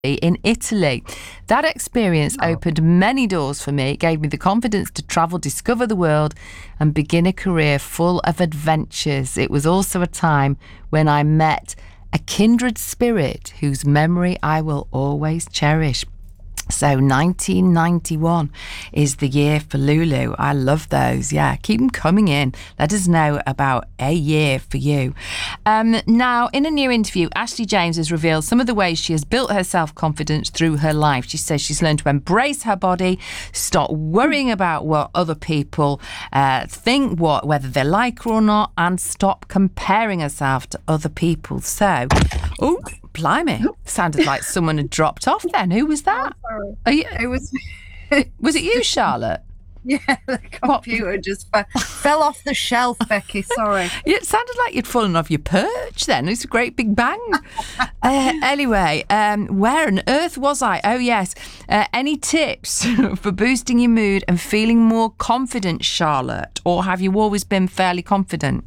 in Italy. That experience opened many doors for me. It gave me the confidence to travel, discover the world, and begin a career full of adventures. It was also a time when I met a kindred spirit whose memory I will always cherish. So 1991 is the year for Lulu. I love those. Yeah, keep them coming in. Let us know about a year for you. Now, in a new interview, Ashley James has revealed some of the ways she has built her self-confidence through her life. She says she's learned to embrace her body, stop worrying about what other people think, whether they like her or not, and stop comparing herself to other people. So, blimey, sounded like someone had dropped off then. Who was that? Oh, You, it was. was it you, Charlotte? Yeah, the computer just fell off the shelf, Becky. Sorry. It sounded like you'd fallen off your perch then. It's a great big bang. Anyway, where on earth was I? Oh, yes. Any tips for boosting your mood and feeling more confident, Charlotte? Or have you always been fairly confident?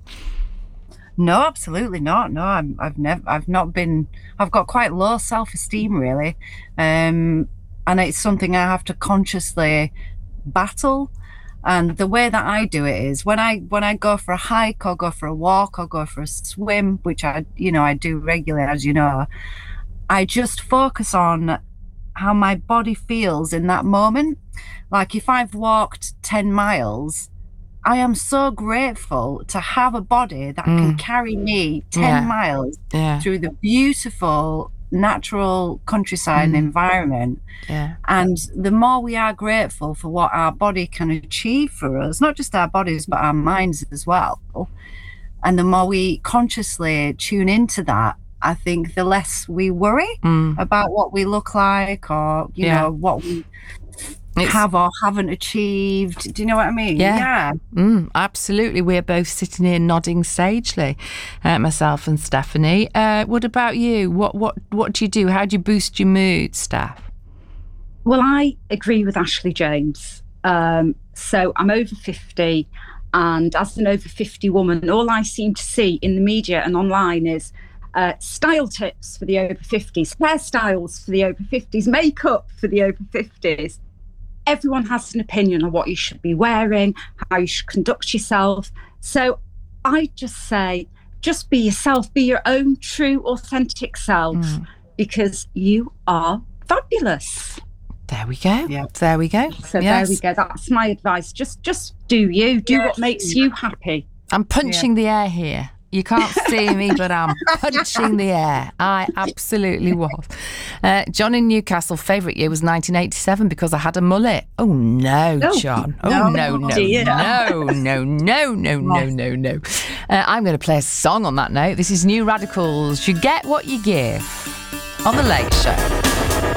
No, absolutely not. No, I've not been. I've got quite low self-esteem, really, and it's something I have to consciously battle. And the way that I do it is when I go for a hike or go for a walk or go for a swim, which I do regularly, as you know, I just focus on how my body feels in that moment. Like if I've walked 10 miles, I am so grateful to have a body that can carry me 10 miles through the beautiful natural countryside and environment. Yeah. And the more we are grateful for what our body can achieve for us, not just our bodies, but our minds as well, and the more we consciously tune into that, I think the less we worry about what we look like or, you know, what we have or haven't achieved. Do you know what I mean? Yeah. Absolutely. We're both sitting here nodding sagely, myself and Stephanie. What about you? What do you do? How do you boost your mood, Steph? Well, I agree with Ashley James. So I'm over 50, and as an over 50 woman, all I seem to see in the media and online is style tips for the over 50s, hairstyles for the over 50s, makeup for the over 50s. Everyone has an opinion on what you should be wearing, how you should conduct yourself. So I just say, just be yourself, be your own true, authentic self, because you are fabulous. There we go. Yeah. There we go. So there we go. That's my advice. Just do you. Do what makes you happy. I'm punching the air here. You can't see me, but I'm punching the air. I absolutely was. John in Newcastle, favourite year was 1987 because I had a mullet. Oh, no, John. Oh, no. I'm going to play a song on that note. This is New Radicals. You get what you give on The Late Show.